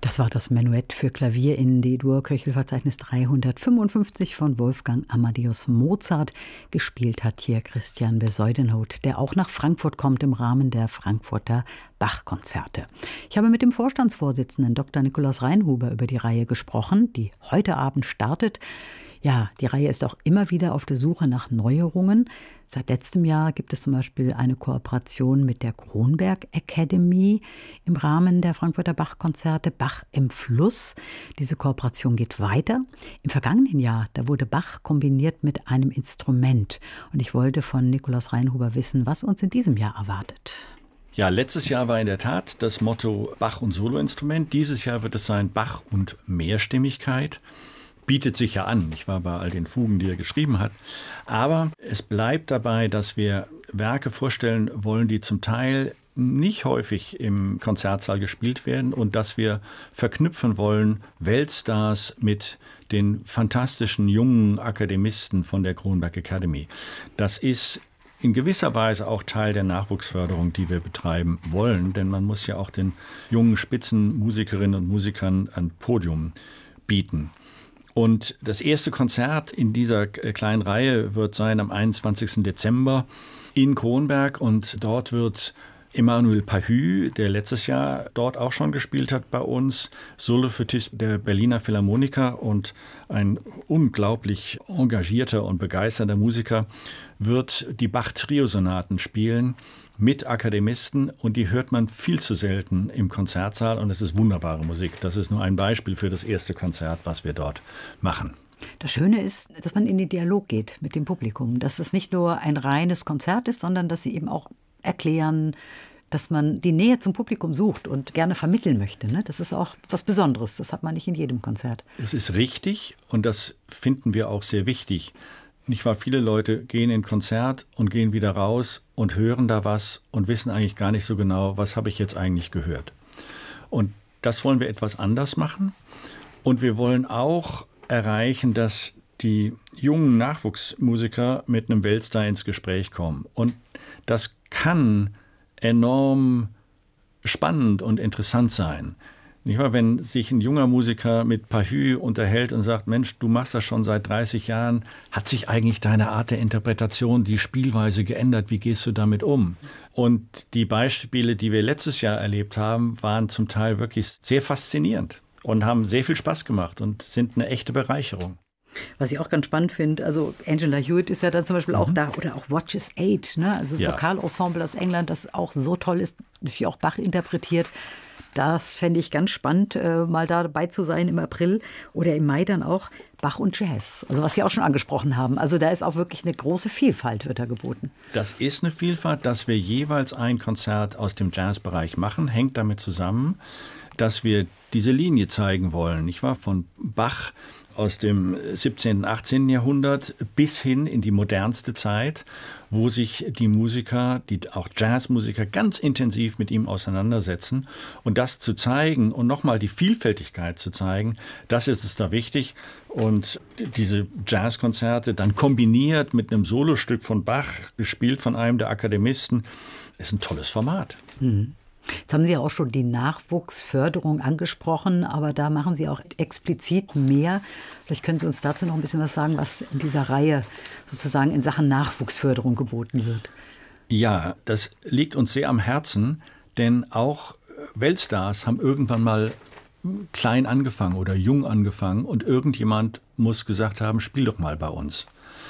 Das war das Menuett für Klavier in D-Dur-Köchelverzeichnis 355 von Wolfgang Amadeus Mozart. Gespielt hat hier Christian Bezuidenhout, der auch nach Frankfurt kommt im Rahmen der Frankfurter Bach-Konzerte. Ich habe mit dem Vorstandsvorsitzenden Dr. Nikolaus Reinhuber über die Reihe gesprochen, die heute Abend startet. Ja, die Reihe ist auch immer wieder auf der Suche nach Neuerungen. Seit letztem Jahr gibt es zum Beispiel eine Kooperation mit der Kronberg Academy im Rahmen der Frankfurter Bach-Konzerte, Bach im Fluss. Diese Kooperation geht weiter. Im vergangenen Jahr, da wurde Bach kombiniert mit einem Instrument. Und ich wollte von Nikolaus Reinhuber wissen, was uns in diesem Jahr erwartet. Ja, letztes Jahr war in der Tat das Motto Bach und Soloinstrument. Dieses Jahr wird es sein Bach und Mehrstimmigkeit. Bietet sich ja an, nicht wahr, bei all den Fugen, die er geschrieben hat. Aber es bleibt dabei, dass wir Werke vorstellen wollen, die zum Teil nicht häufig im Konzertsaal gespielt werden und dass wir verknüpfen wollen Weltstars mit den fantastischen jungen Akademisten von der Kronberg Academy. Das ist in gewisser Weise auch Teil der Nachwuchsförderung, die wir betreiben wollen, denn man muss ja auch den jungen Spitzenmusikerinnen und Musikern ein Podium bieten. Und das erste Konzert in dieser kleinen Reihe wird sein am 21. Dezember in Kronberg. Und dort wird Emmanuel Pahü, der letztes Jahr dort auch schon gespielt hat bei uns, Soloflötist der Berliner Philharmoniker und ein unglaublich engagierter und begeisterter Musiker, wird die Bach-Trio-Sonaten spielen mit Akademisten, und die hört man viel zu selten im Konzertsaal, und es ist wunderbare Musik. Das ist nur ein Beispiel für das erste Konzert, was wir dort machen. Das Schöne ist, dass man in den Dialog geht mit dem Publikum, dass es nicht nur ein reines Konzert ist, sondern dass sie eben auch erklären, dass man die Nähe zum Publikum sucht und gerne vermitteln möchte. Das ist auch was Besonderes, das hat man nicht in jedem Konzert. Es ist richtig, und das finden wir auch sehr wichtig. Nicht wahr? Viele Leute gehen in ein Konzert und gehen wieder raus und hören da was und wissen eigentlich gar nicht so genau, was habe ich jetzt eigentlich gehört. Und das wollen wir etwas anders machen. Und wir wollen auch erreichen, dass die jungen Nachwuchsmusiker mit einem Weltstar ins Gespräch kommen. Und das kann enorm spannend und interessant sein. Nicht wahr? Wenn sich ein junger Musiker mit Pahü unterhält und sagt, Mensch, du machst das schon seit 30 Jahren, hat sich eigentlich deine Art der Interpretation, die Spielweise geändert? Wie gehst du damit um? Und die Beispiele, die wir letztes Jahr erlebt haben, waren zum Teil wirklich sehr faszinierend und haben sehr viel Spaß gemacht und sind eine echte Bereicherung. Was ich auch ganz spannend finde, also Angela Hewitt ist ja dann zum Beispiel auch da, oder auch Watches 8, also das Vokalensemble aus England, das auch so toll ist, wie auch Bach interpretiert. Das fände ich ganz spannend, mal da dabei zu sein im April oder im Mai dann auch Bach und Jazz. Also was Sie auch schon angesprochen haben. Also da ist auch wirklich eine große Vielfalt, wird da geboten. Das ist eine Vielfalt, dass wir jeweils ein Konzert aus dem Jazzbereich machen, hängt damit zusammen, dass wir diese Linie zeigen wollen, nicht wahr? Von Bach aus dem 17., 18. Jahrhundert bis hin in die modernste Zeit, wo sich die Musiker, auch Jazzmusiker, ganz intensiv mit ihm auseinandersetzen. Und das zu zeigen und nochmal die Vielfältigkeit zu zeigen, das ist es da wichtig. Und diese Jazzkonzerte dann kombiniert mit einem Solostück von Bach, gespielt von einem der Akademisten, ist ein tolles Format. Mhm. Jetzt haben Sie ja auch schon die Nachwuchsförderung angesprochen, aber da machen Sie auch explizit mehr. Vielleicht können Sie uns dazu noch ein bisschen was sagen, was in dieser Reihe sozusagen in Sachen Nachwuchsförderung geboten wird. Ja, das liegt uns sehr am Herzen, denn auch Weltstars haben irgendwann mal klein angefangen oder jung angefangen, und irgendjemand muss gesagt haben, spiel doch mal bei uns.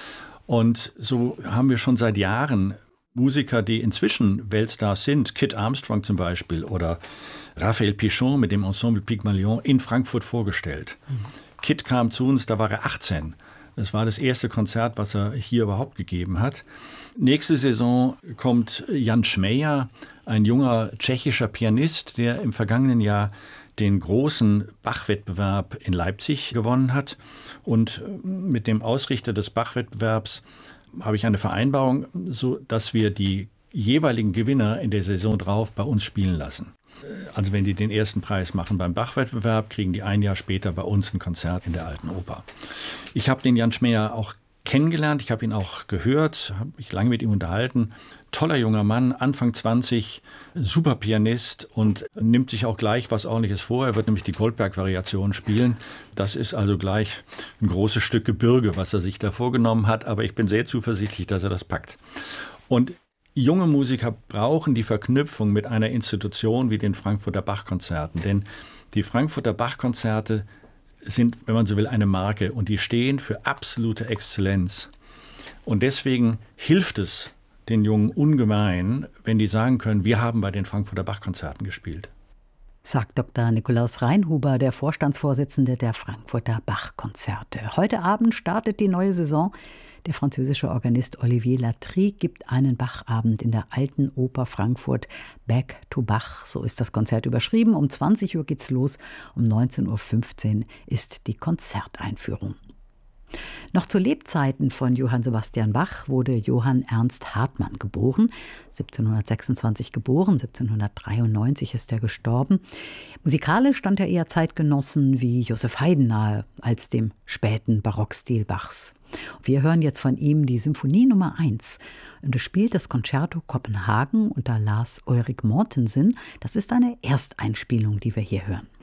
Und so haben wir schon seit Jahren Musiker, die inzwischen Weltstars sind, Kit Armstrong zum Beispiel oder Raphael Pichon mit dem Ensemble Pygmalion in Frankfurt vorgestellt. Kit kam zu uns, da war er 18. Das war das erste Konzert, was er hier überhaupt gegeben hat. Nächste Saison kommt Jan Schmeyer, ein junger tschechischer Pianist, der im vergangenen Jahr den großen Bach-Wettbewerb in Leipzig gewonnen hat. Und mit dem Ausrichter des Bach-Wettbewerbs habe ich eine Vereinbarung, so dass wir die jeweiligen Gewinner in der Saison drauf bei uns spielen lassen. Also wenn die den ersten Preis machen beim Bach-Wettbewerb, kriegen die ein Jahr später bei uns ein Konzert in der Alten Oper. Ich habe den Jan Schmeyer auch kennengelernt, ich habe ihn auch gehört, habe mich lange mit ihm unterhalten. Toller junger Mann, Anfang 20, super Pianist und nimmt sich auch gleich was Ordentliches vor. Er wird nämlich die Goldberg-Variation spielen. Das ist also gleich ein großes Stück Gebirge, was er sich da vorgenommen hat. Aber ich bin sehr zuversichtlich, dass er das packt. Und junge Musiker brauchen die Verknüpfung mit einer Institution wie den Frankfurter Bachkonzerten. Denn die Frankfurter Bachkonzerte sind, wenn man so will, eine Marke und die stehen für absolute Exzellenz. Und deswegen hilft es den Jungen ungemein, wenn die sagen können, wir haben bei den Frankfurter Bachkonzerten gespielt. Sagt Dr. Nikolaus Reinhuber, der Vorstandsvorsitzende der Frankfurter Bachkonzerte. Heute Abend startet die neue Saison. Der französische Organist Olivier Latry gibt einen Bachabend in der Alten Oper Frankfurt. Back to Bach, so ist das Konzert überschrieben. Um 20 Uhr geht's los, um 19.15 Uhr ist die Konzerteinführung. Noch zu Lebzeiten von Johann Sebastian Bach wurde Johann Ernst Hartmann geboren. 1726 geboren, 1793 ist er gestorben. Musikalisch stand er eher Zeitgenossen wie Joseph Haydn nahe als dem späten Barockstil Bachs. Wir hören jetzt von ihm die Symphonie Nummer 1. Und es spielt das Concerto Kopenhagen unter Lars Ulrik Mortensen. Das ist eine Ersteinspielung, die wir hier hören.